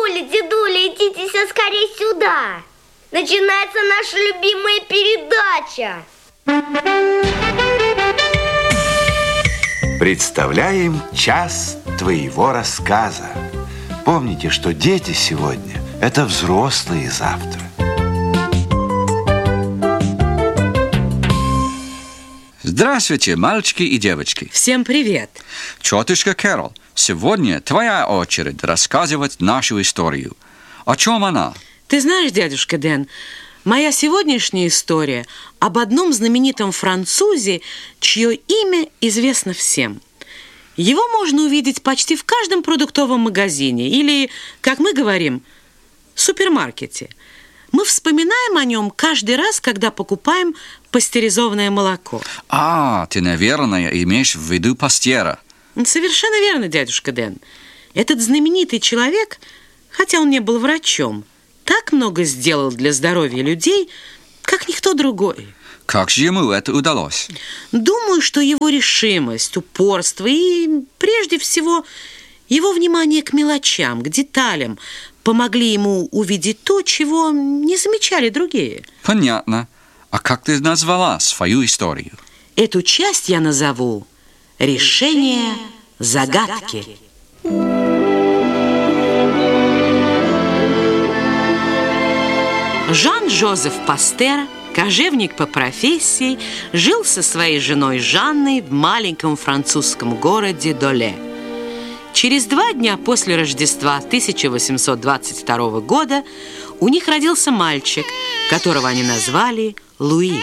Бабуля, дедуля, идите все скорее сюда. Начинается наша любимая передача. Представляем час твоего рассказа. Помните, что дети сегодня – это взрослые завтра. Здравствуйте, мальчики и девочки. Всем привет. Тетушка Кэрол, сегодня твоя очередь рассказывать нашу историю. О чем она? Ты знаешь, дядюшка Дэн, моя сегодняшняя история об одном знаменитом французе, чье имя известно всем. Его можно увидеть почти в каждом продуктовом магазине или, как мы говорим, супермаркете. Мы вспоминаем о нем каждый раз, когда покупаем пастеризованное молоко. Ты, наверное, имеешь в виду Пастера. Совершенно верно, дядюшка Дэн. Этот знаменитый человек, хотя он не был врачом, так много сделал для здоровья людей, как никто другой. Как же ему это удалось? Думаю, что его решимость, упорство и, прежде всего, его внимание к мелочам, к деталям помогли ему увидеть то, чего не замечали другие. Понятно. А как ты назвала свою историю? Эту часть я назову «Решение загадки». Жан-Жозеф Пастер, кожевник по профессии, жил со своей женой Жанной в маленьком французском городе Доле. Через 2 дня после Рождества 1822 года у них родился мальчик, которого они назвали Луи.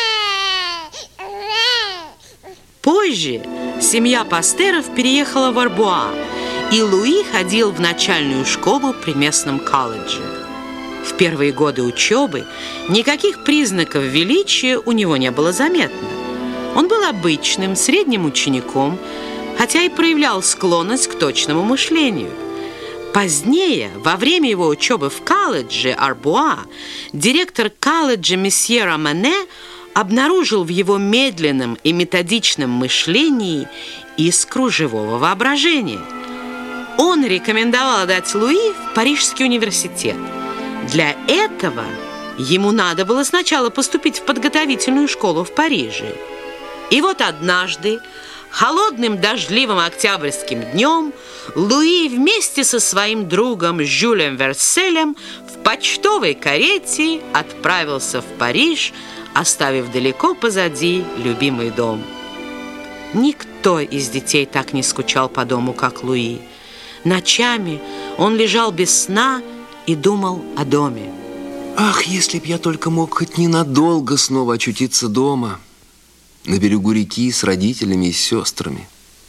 Позже семья Пастеров переехала в Арбуа, и Луи ходил в начальную школу при местном колледже. В первые годы учебы никаких признаков величия у него не было заметно. Он был обычным, средним учеником, хотя и проявлял склонность к точному мышлению. Позднее, во время его учебы в колледже Арбуа, директор колледжа месье Романе обнаружил в его медленном и методичном мышлении искру живого воображения. Он рекомендовал отдать Луи в Парижский университет. Для этого ему надо было сначала поступить в подготовительную школу в Париже. И вот однажды, холодным дождливым октябрьским днем, Луи вместе со своим другом Жюлем Верселем в почтовой карете отправился в Париж, оставив далеко позади любимый дом. Никто из детей так не скучал по дому, как Луи. Ночами он лежал без сна и думал о доме. Ах, если б я только мог хоть ненадолго снова очутиться дома, на берегу реки с родителями и сестрами.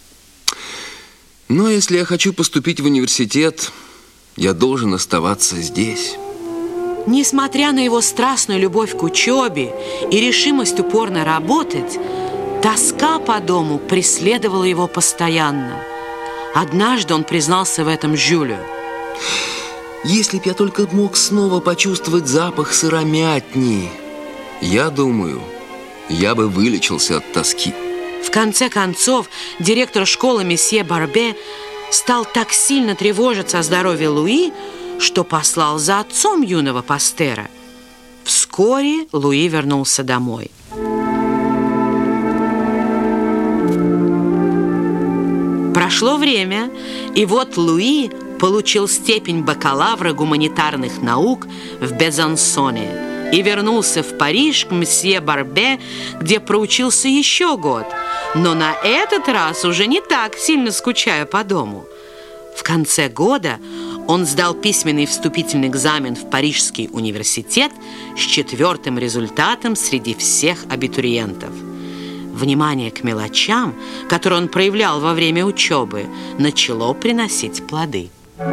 Но если я хочу поступить в университет, я должен оставаться здесь. Несмотря на его страстную любовь к учебе и решимость упорно работать, тоска по дому преследовала его постоянно. Однажды он признался в этом Жюлю. Если б я только мог снова почувствовать запах сыромятни, я думаю, я бы вылечился от тоски. В конце концов, директор школы месье Барбе стал так сильно тревожиться о здоровье Луи, что послал за отцом юного Пастера. Вскоре Луи вернулся домой. Прошло время, и вот Луи получил степень бакалавра гуманитарных наук в Безансоне и вернулся в Париж к месье Барбе, где проучился еще год, но на этот раз уже не так сильно скучая по дому. В конце года он сдал письменный вступительный экзамен в Парижский университет с 4-м результатом среди всех абитуриентов. Внимание к мелочам, которое он проявлял во время учебы, начало приносить плоды.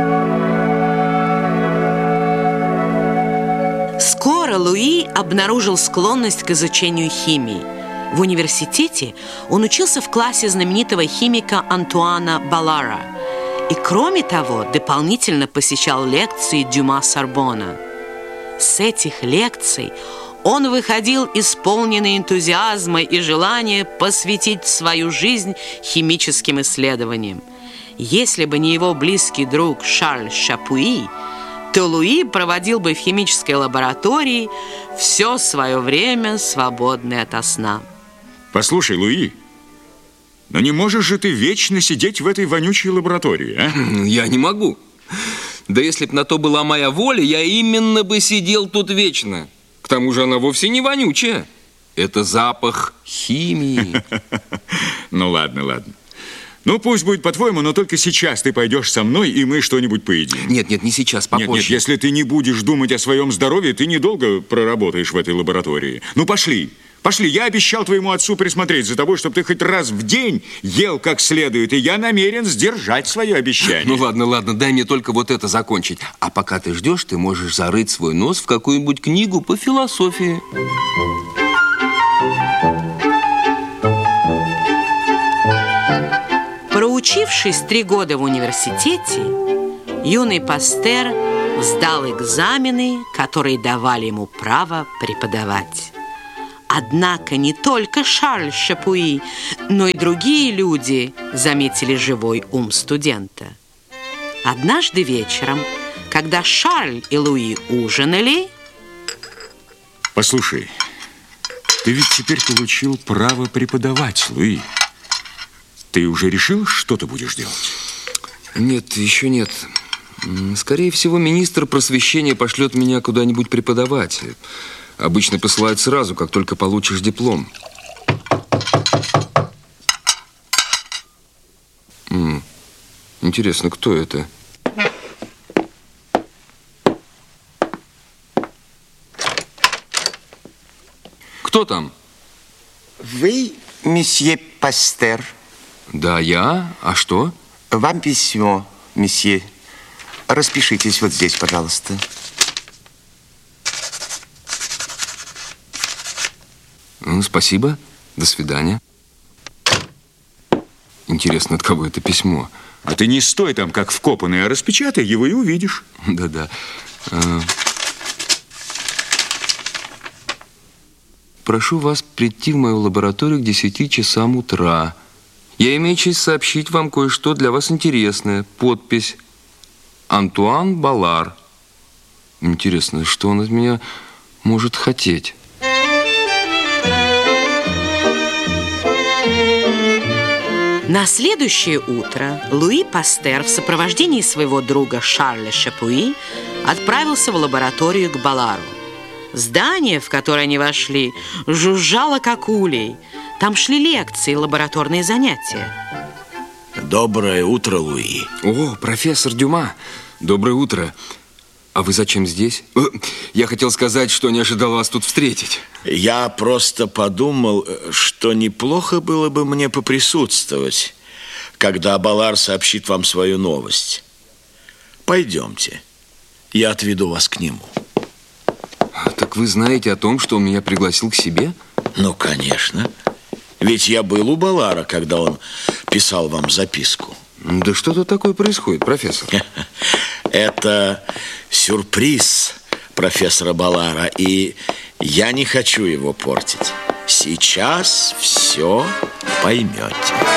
Скоро Луи обнаружил склонность к изучению химии. В университете он учился в классе знаменитого химика Антуана Баллара и, кроме того, дополнительно посещал лекции Дюма Сорбонна. С этих лекций он выходил исполненный энтузиазма и желания посвятить свою жизнь химическим исследованиям. Если бы не его близкий друг Шарль Шапуи, то Луи проводил бы в химической лаборатории все свое время, свободное ото сна. Послушай, Луи, но не можешь же ты вечно сидеть в этой вонючей лаборатории, а? Я не могу. Да если б на то была моя воля, я именно бы сидел тут вечно. К тому же она вовсе не вонючая. Это запах химии. Ну ладно, ладно. Ну пусть будет по-твоему, но только сейчас ты пойдешь со мной, и мы что-нибудь поедим. Нет, не сейчас, попозже. Нет, если ты не будешь думать о своем здоровье, ты недолго проработаешь в этой лаборатории. Ну пошли. Пошли, я обещал твоему отцу присмотреть за тобой, чтобы ты хоть раз в день ел как следует, и я намерен сдержать свое обещание. Ну ладно, дай мне только вот это закончить. А пока ты ждешь, ты можешь зарыть свой нос в какую-нибудь книгу по философии. Проучившись 3 года в университете, юный Пастер сдал экзамены, которые давали ему право преподавать. Однако не только Шарль Шапуи, но и другие люди заметили живой ум студента. Однажды вечером, когда Шарль и Луи ужинали... Послушай, ты ведь теперь получил право преподавать, Луи. Ты уже решил, что ты будешь делать? Нет, еще нет. Скорее всего, министр просвещения пошлет меня куда-нибудь преподавать. Обычно посылают сразу, как только получишь диплом. Интересно, кто это? Кто там? Вы, месье Пастер? Да, я. А что? Вам письмо, месье. Распишитесь вот здесь, пожалуйста. Спасибо. До свидания. Интересно, от кого это письмо? А ты не стой там, как вкопанный, а распечатай его и увидишь. Да-да. Прошу вас прийти в мою лабораторию к 10 часам утра. Я имею честь сообщить вам кое-что для вас интересное. Подпись Антуан Балар. Интересно, что он от меня может хотеть? На следующее утро Луи Пастер в сопровождении своего друга Шарля Шапуи отправился в лабораторию к Балару. Здание, в которое они вошли, жужжало как улей. Там шли лекции и лабораторные занятия. Доброе утро, Луи. О, профессор Дюма, доброе утро. А вы зачем здесь? Я хотел сказать, что не ожидал вас тут встретить. Я просто подумал, что неплохо было бы мне поприсутствовать, когда Балар сообщит вам свою новость. Пойдемте, я отведу вас к нему. Так вы знаете о том, что он меня пригласил к себе? Ну, конечно. Ведь я был у Балара, когда он писал вам записку. Да что тут такое происходит, профессор? Это сюрприз профессора Балара, и я не хочу его портить. Сейчас все поймете.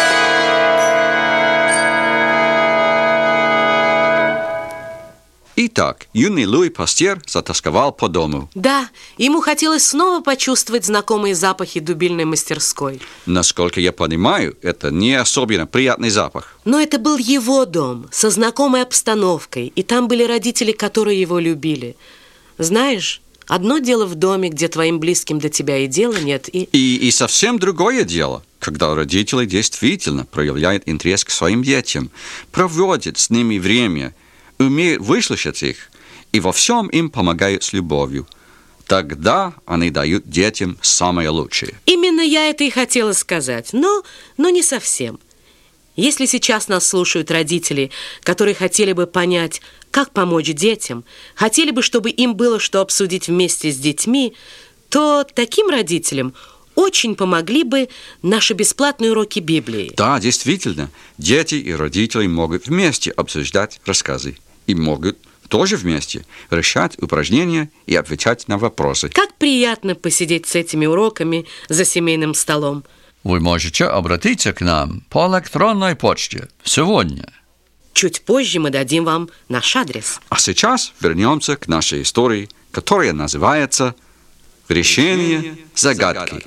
Итак, юный Луи Пастер затасковал по дому. Да, ему хотелось снова почувствовать знакомые запахи дубильной мастерской. Насколько я понимаю, это не особенно приятный запах. Но это был его дом, со знакомой обстановкой, и там были родители, которые его любили. Знаешь, одно дело в доме, где твоим близким до тебя и дела нет, И совсем другое дело, когда родители действительно проявляют интерес к своим детям, проводят с ними время, умеют выслушать их и во всем им помогают с любовью. Тогда они дают детям самое лучшее. Именно я это и хотела сказать, но не совсем. Если сейчас нас слушают родители, которые хотели бы понять, как помочь детям, хотели бы, чтобы им было что обсудить вместе с детьми, то таким родителям очень помогли бы наши бесплатные уроки Библии. Да, действительно, дети и родители могут вместе обсуждать рассказы и могут тоже вместе решать упражнения и отвечать на вопросы. Как приятно посидеть с этими уроками за семейным столом. Вы можете обратиться к нам по электронной почте сегодня. Чуть позже мы дадим вам наш адрес. А сейчас вернемся к нашей истории, которая называется «Решение загадки».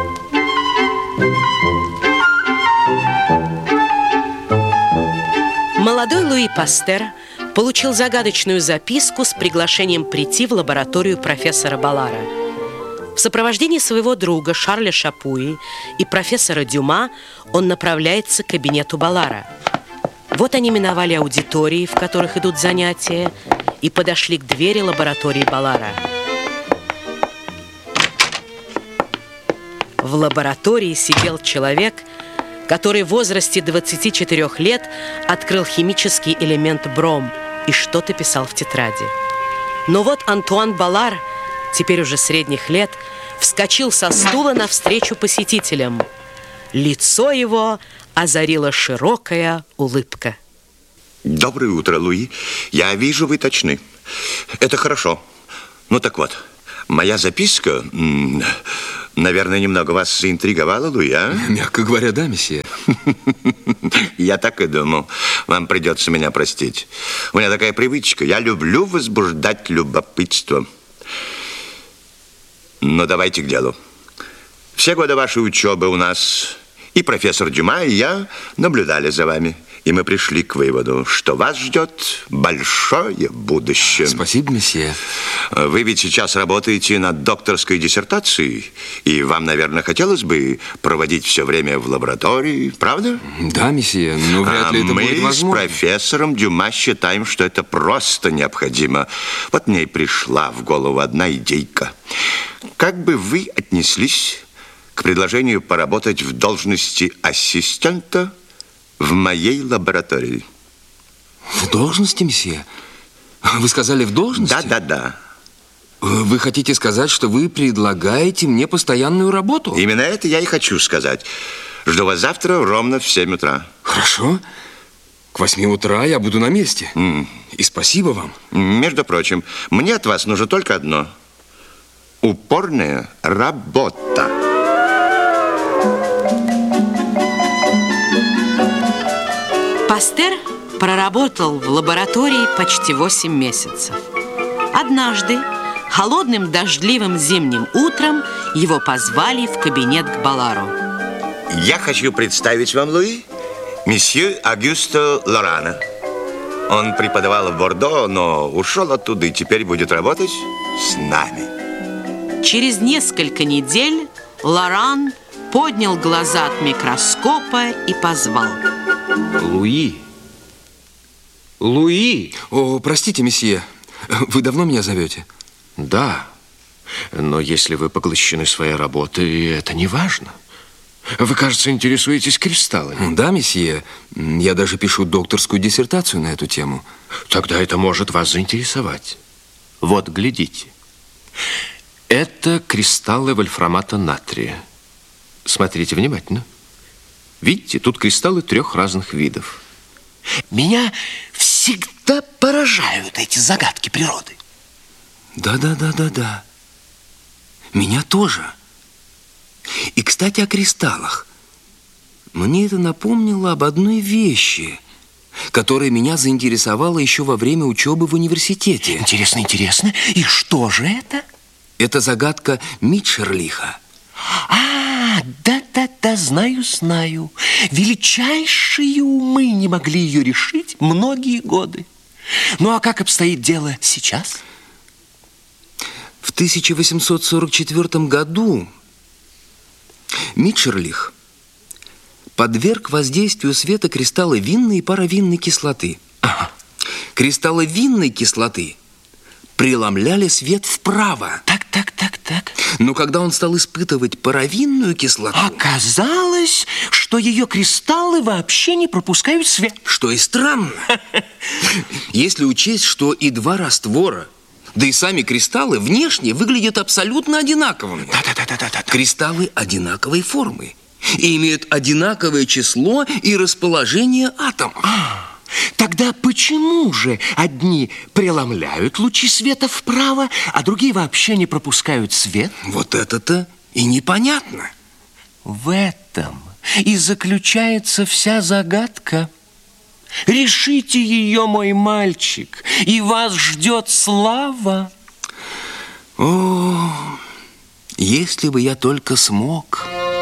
Молодой Луи Пастер получил загадочную записку с приглашением прийти в лабораторию профессора Баллара. В сопровождении своего друга Шарля Шапуи и профессора Дюма он направляется к кабинету Баллара. Вот они миновали аудитории, в которых идут занятия, и подошли к двери лаборатории Баллара. В лаборатории сидел человек, который в возрасте 24 лет открыл химический элемент бром и что-то писал в тетради. Но вот Антуан Баллар, теперь уже средних лет, вскочил со стула навстречу посетителям. Лицо его озарила широкая улыбка. Доброе утро, Луи. Я вижу, вы точны. Это хорошо. Ну так вот, моя записка, наверное, немного вас заинтриговала, Луи, а? Мягко говоря, да, месье. Я так и думал. Вам придется меня простить. У меня такая привычка. Я люблю возбуждать любопытство. Но давайте к делу. Все годы вашей учебы у нас и профессор Дюма, и я наблюдали за вами. И мы пришли к выводу, что вас ждет большое будущее. Спасибо, месье. Вы ведь сейчас работаете над докторской диссертацией, и вам, наверное, хотелось бы проводить все время в лаборатории, правда? Да, месье, но вряд ли это будет возможно. Мы с профессором Дюма считаем, что это просто необходимо. Вот мне и пришла в голову одна идейка. Как бы вы отнеслись к предложению поработать в должности ассистента в моей лаборатории? В должности, месье? Вы сказали, в должности? Да. Вы хотите сказать, что вы предлагаете мне постоянную работу? Именно это я и хочу сказать. Жду вас завтра ровно в 7 утра. Хорошо. К 8 утра я буду на месте. И спасибо вам. Между прочим, мне от вас нужно только одно. Упорная работа. Пастер проработал в лаборатории почти 8 месяцев. Однажды, холодным дождливым зимним утром, его позвали в кабинет к Баллару. Я хочу представить вам, Луи, месье Агюста Лорана. Он преподавал в Бордо, но ушел оттуда и теперь будет работать с нами. Через несколько недель Лоран поднял глаза от микроскопа и позвал. Луи. Луи. О, простите, месье. Вы давно меня зовете? Да. Но если вы поглощены своей работой, это не важно. Вы, кажется, интересуетесь кристаллами. Да, месье. Я даже пишу докторскую диссертацию на эту тему. Тогда это может вас заинтересовать. Вот, глядите. Это кристаллы вольфрамата натрия. Смотрите внимательно. Видите, тут кристаллы 3 разных видов. Меня всегда поражают эти загадки природы. Да. Меня тоже. И, кстати, о кристаллах. Мне это напомнило об одной вещи, которая меня заинтересовала еще во время учебы в университете. Интересно. И что же это? Это загадка Митчерлиха. Да, знаю. Величайшие умы не могли ее решить многие годы. Ну, а как обстоит дело сейчас? В 1844 году Митчерлих подверг воздействию света кристаллы винной и паравинной кислоты. Кристаллы винной кислоты преломляли свет вправо. Так. Но когда он стал испытывать паравинную кислоту, оказалось, что ее кристаллы вообще не пропускают свет. Что и странно. Если учесть, что и 2 раствора, да и сами кристаллы внешне выглядят абсолютно одинаковыми. Да. Кристаллы одинаковой формы и имеют одинаковое число и расположение атомов. Тогда почему же одни преломляют лучи света вправо, а другие вообще не пропускают свет? Вот это-то и непонятно. В этом и заключается вся загадка. Решите ее, мой мальчик, и вас ждет слава. О, если бы я только смог.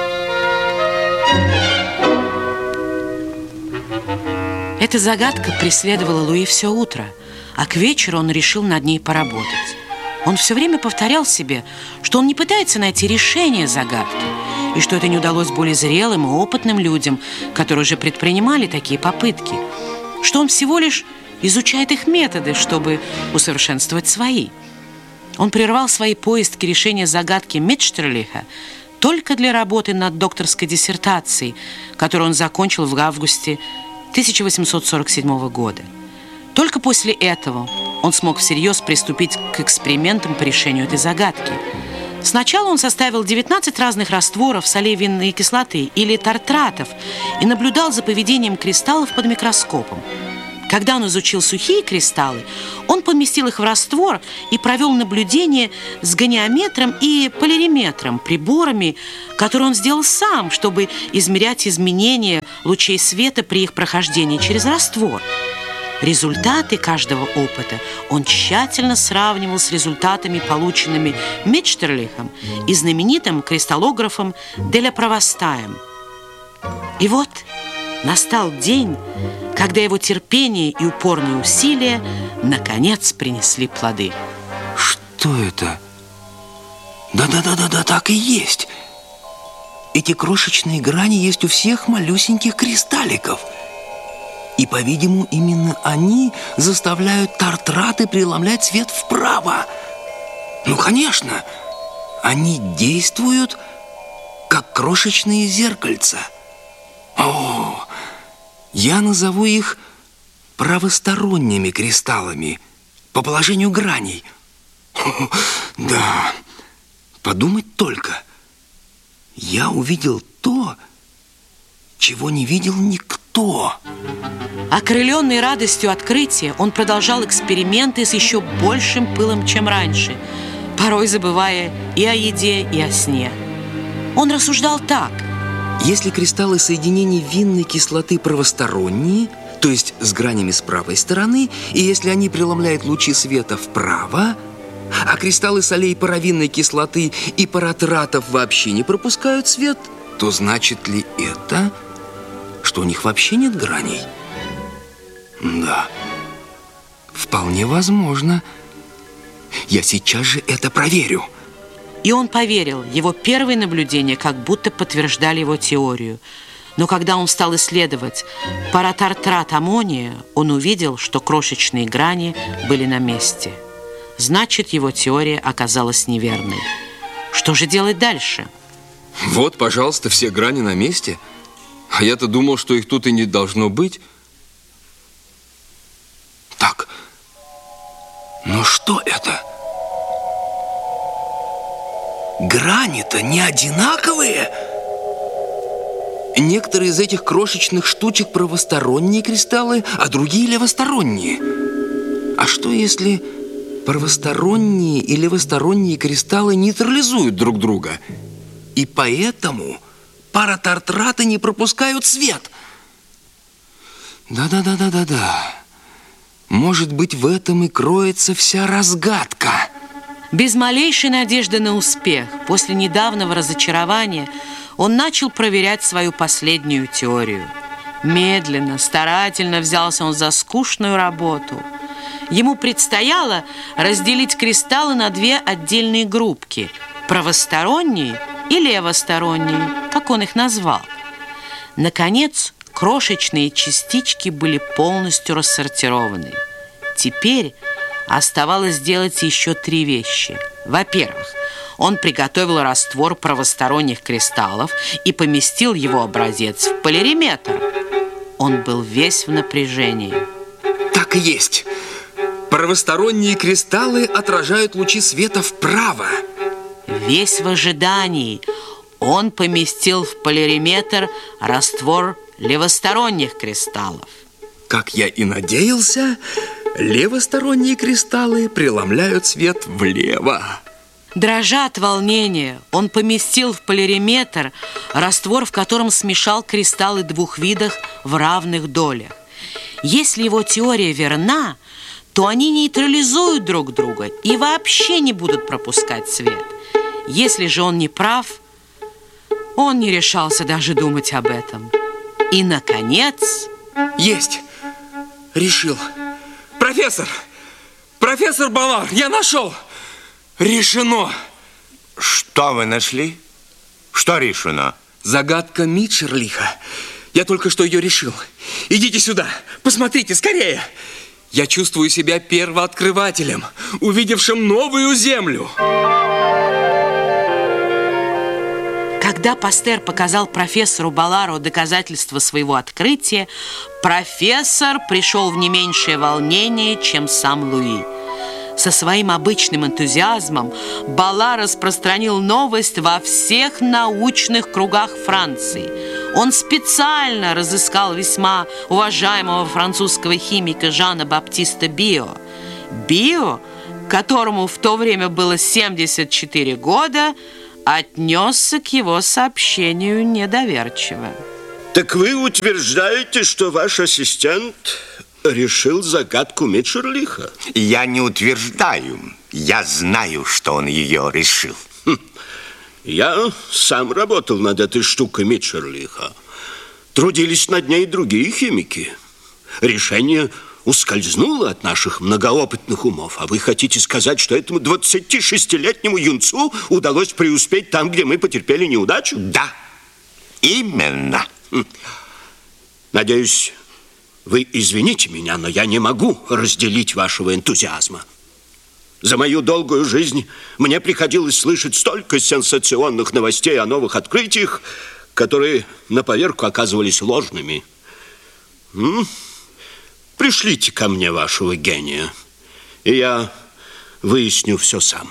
Эта загадка преследовала Луи все утро, а к вечеру он решил над ней поработать. Он все время повторял себе, что он не пытается найти решение загадки, и что это не удалось более зрелым и опытным людям, которые уже предпринимали такие попытки, что он всего лишь изучает их методы, чтобы усовершенствовать свои. Он прервал свои поиски решения загадки Митштерлиха только для работы над докторской диссертацией, которую он закончил в августе 1847 года. Только после этого он смог всерьез приступить к экспериментам по решению этой загадки. Сначала он составил 19 разных растворов солей винной кислоты или тартратов и наблюдал за поведением кристаллов под микроскопом. Когда он изучил сухие кристаллы, он поместил их в раствор и провел наблюдение с гониометром и полариметром, приборами, которые он сделал сам, чтобы измерять изменения лучей света при их прохождении через раствор. Результаты каждого опыта он тщательно сравнивал с результатами, полученными Митштерлихом и знаменитым кристаллографом Деля Провостаем. И вот настал день, когда его терпение и упорные усилия наконец принесли плоды. Что это? Да, так и есть. Эти крошечные грани есть у всех малюсеньких кристалликов. И, по-видимому, именно они заставляют тартраты преломлять свет вправо. Ну, конечно, они действуют, как крошечные зеркальца. О, я назову их правосторонними кристаллами по положению граней. Да, подумать только. Я увидел то, чего не видел никто. Окрыленный радостью открытия, он продолжал эксперименты с еще большим пылом, чем раньше, порой забывая и о еде, и о сне. Он рассуждал так. Если кристаллы соединений винной кислоты правосторонние, то есть с гранями с правой стороны, и если они преломляют лучи света вправо, а кристаллы солей паравинной кислоты и паратратов вообще не пропускают свет, то значит ли это, что у них вообще нет граней? Да, вполне возможно. Я сейчас же это проверю. И он поверил. Его первые наблюдения как будто подтверждали его теорию. Но когда он стал исследовать паратартрат аммония, он увидел, что крошечные грани были на месте. Значит, его теория оказалась неверной. Что же делать дальше? Вот, пожалуйста, все грани на месте. А я-то думал, что их тут и не должно быть. Так, но что это? Грани-то не одинаковые. Некоторые из этих крошечных штучек правосторонние кристаллы, а другие левосторонние. А что если правосторонние и левосторонние кристаллы нейтрализуют друг друга? И поэтому паратартраты не пропускают свет. Да. Может быть, в этом и кроется вся разгадка. Без малейшей надежды на успех, после недавнего разочарования, он начал проверять свою последнюю теорию. Медленно, старательно взялся он за скучную работу. Ему предстояло разделить кристаллы на две отдельные группки – правосторонние и левосторонние, как он их назвал. Наконец, крошечные частички были полностью рассортированы. Теперь оставалось сделать еще 3 вещи. Во-первых, он приготовил раствор правосторонних кристаллов и поместил его образец в полариметр. Он был весь в напряжении. Так и есть. Правосторонние кристаллы отражают лучи света вправо. Весь в ожидании он поместил в полариметр раствор левосторонних кристаллов. Как я и надеялся, левосторонние кристаллы преломляют свет влево. Дрожа от волнения, он поместил в полариметр раствор, в котором смешал кристаллы 2 видов в равных долях. Если его теория верна, то они нейтрализуют друг друга и вообще не будут пропускать свет. Если же он не прав, он не решался даже думать об этом. И, наконец... Есть! Решил. Профессор! Профессор Балар, я нашел! Решено! Что вы нашли? Что решено? Загадка Митчерлиха. Я только что ее решил. Идите сюда, посмотрите, скорее. Я чувствую себя первооткрывателем, увидевшим новую землю. Когда Пастер показал профессору Балару доказательства своего открытия, профессор пришел в не меньшее волнение, чем сам Луи. Со своим обычным энтузиазмом Балар распространил новость во всех научных кругах Франции. Он специально разыскал весьма уважаемого французского химика Жана Баптиста Био. Био, которому в то время было 74 года, отнесся к его сообщению недоверчиво. Так вы утверждаете, что ваш ассистент решил загадку Митчерлиха? Я не утверждаю. Я знаю, что он ее решил. Я сам работал над этой штукой Митчерлиха. Трудились над ней другие химики. Решение ускользнуло от наших многоопытных умов. А вы хотите сказать, что этому 26-летнему юнцу удалось преуспеть там, где мы потерпели неудачу? Да, именно. Надеюсь, вы извините меня, но я не могу разделить вашего энтузиазма. За мою долгую жизнь мне приходилось слышать столько сенсационных новостей о новых открытиях, которые на поверку оказывались ложными. Пришлите ко мне вашего гения, и я выясню все сам.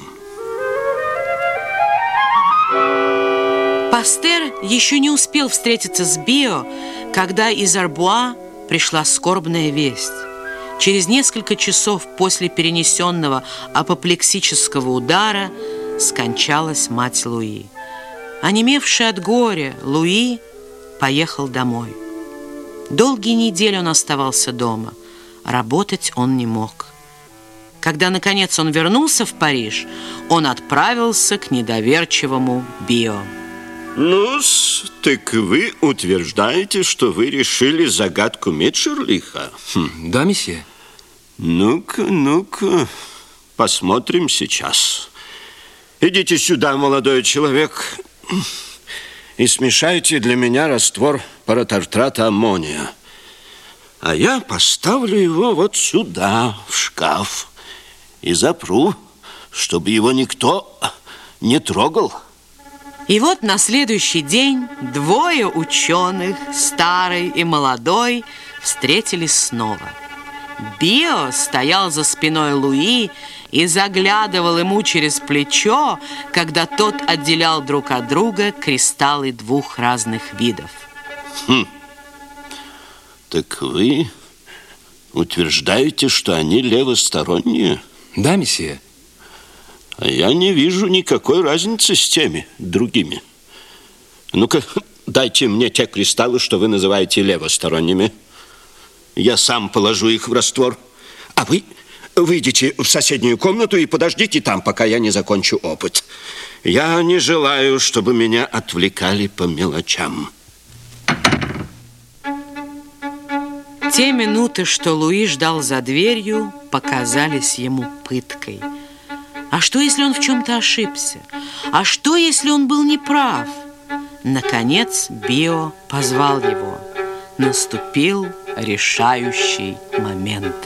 Пастер еще не успел встретиться с Био, когда из Арбуа пришла скорбная весть. Через несколько часов после перенесенного апоплексического удара скончалась мать Луи. Онемевший от горя, Луи поехал домой. Долгие недели он оставался дома. Работать он не мог. Когда, наконец, он вернулся в Париж, он отправился к недоверчивому Био. Ну-с, так вы утверждаете, что вы решили загадку Митчерлиха? Да, месье. Ну-ка, посмотрим сейчас. Идите сюда, молодой человек, и смешайте для меня раствор паратартрата аммония. А я поставлю его вот сюда, в шкаф, и запру, чтобы его никто не трогал. И вот на следующий день двое ученых, старый и молодой, встретились снова. Био стоял за спиной Луи и заглядывал ему через плечо, когда тот отделял друг от друга кристаллы двух разных видов. Так вы утверждаете, что они левосторонние? Да, месье. А я не вижу никакой разницы с теми другими. Ну-ка, дайте мне те кристаллы, что вы называете левосторонними. Я сам положу их в раствор. А вы выйдите в соседнюю комнату и подождите там, пока я не закончу опыт. Я не желаю, чтобы меня отвлекали по мелочам. Те минуты, что Луи ждал за дверью, показались ему пыткой. А что, если он в чем-то ошибся? А что, если он был неправ? Наконец Био позвал его. Наступил решающий момент.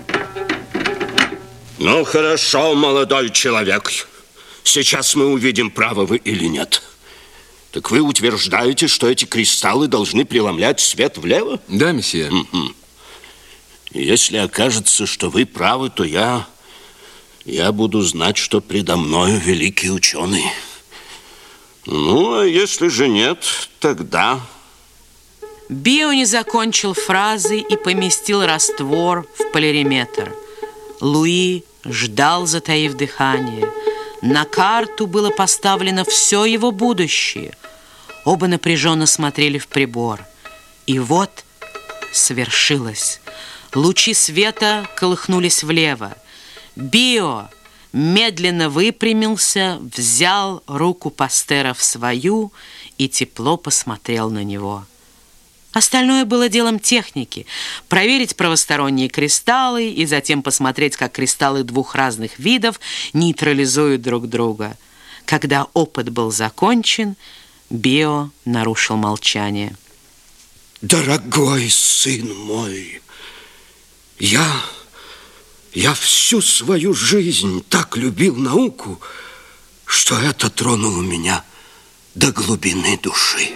Ну, хорошо, молодой человек. Сейчас мы увидим, правы вы или нет. Так вы утверждаете, что эти кристаллы должны преломлять свет влево? Да, месье. Если окажется, что вы правы, то я буду знать, что предо мною великий ученый. Ну, а если же нет, тогда... Био не закончил фразы и поместил раствор в полирометр. Луи ждал, затаив дыхание. На карту было поставлено все его будущее. Оба напряженно смотрели в прибор. И вот свершилось. Лучи света колыхнулись влево. Био медленно выпрямился, взял руку Пастера в свою и тепло посмотрел на него. Остальное было делом техники. Проверить правосторонние кристаллы и затем посмотреть, как кристаллы двух разных видов нейтрализуют друг друга. Когда опыт был закончен, Био нарушил молчание. Дорогой сын мой, я всю свою жизнь так любил науку, что это тронуло меня до глубины души.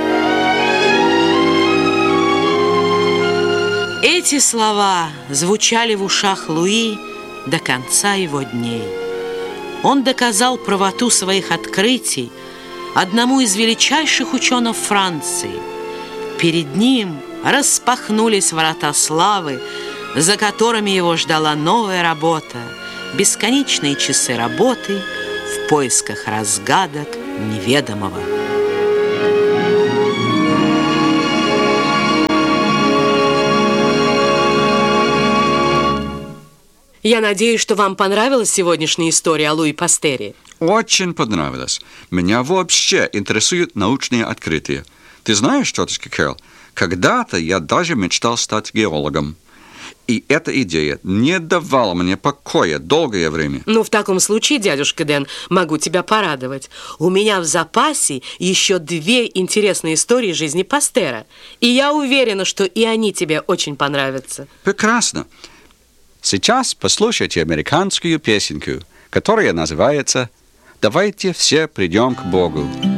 Эти слова звучали в ушах Луи до конца его дней. Он доказал правоту своих открытий одному из величайших ученых Франции. Перед ним распахнулись врата славы, за которыми его ждала новая работа, бесконечные часы работы в поисках разгадок неведомого. Я надеюсь, что вам понравилась сегодняшняя история о Луи Пастере. Очень понравилось. Меня вообще интересуют научные открытия. Ты знаешь, тетушка Кэрол, когда-то я даже мечтал стать геологом. И эта идея не давала мне покоя долгое время. Ну, в таком случае, дядюшка Дэн, могу тебя порадовать. У меня в запасе еще 2 интересные истории жизни Пастера. И я уверена, что и они тебе очень понравятся. Прекрасно. Сейчас послушайте американскую песенку, которая называется «Давайте все придем к Богу».